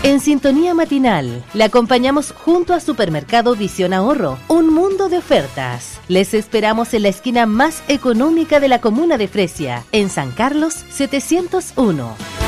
En Sintonía Matinal, le acompañamos junto a Supermercado Visión Ahorro, un mundo de ofertas. Les esperamos en la esquina más económica de la comuna de Fresia, en San Carlos 701.